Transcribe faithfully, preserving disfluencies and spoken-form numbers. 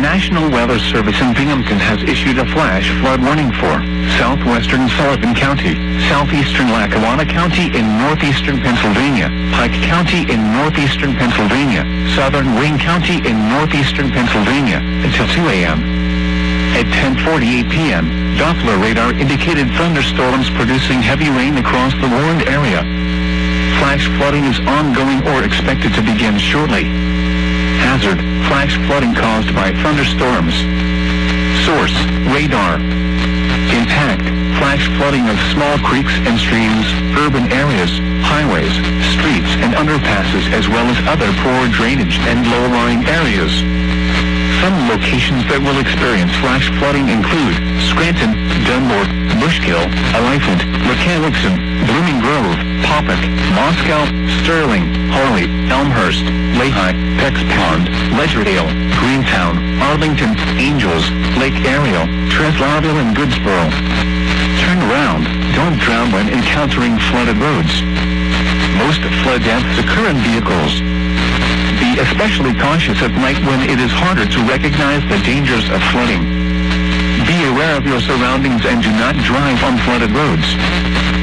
National Weather Service in Binghamton has issued a flash flood warning for southwestern Sullivan County, southeastern Lackawanna County in northeastern Pennsylvania, Pike County in northeastern Pennsylvania, southern Wayne County in northeastern Pennsylvania, until two a m At ten forty-eight p m, Doppler radar indicated thunderstorms producing heavy rain across the warned area. Flash flooding is ongoing or expected to begin shortly. Hazard, flash flooding caused by thunderstorms. Source, radar. Impact, flash flooding of small creeks and streams, urban areas, highways, streets and underpasses as well as other poor drainage and low-lying areas. Some locations that will experience flash flooding include Scranton, Dunmore, Bushkill, Elephant, Mechanicsson, Blooming Grove, Poppet, Moscow, Sterling, Holly, Elmhurst, Lehigh, Pex Pond, Ledgerdale, Greentown, Arlington, Angels, Lake Ariel, Treslawville and Goodsboro. Turn around, don't drown when encountering flooded roads. Most flood deaths occur in vehicles. Be especially cautious at night when it is harder to recognize the dangers of flooding. Be aware of your surroundings and do not drive on flooded roads.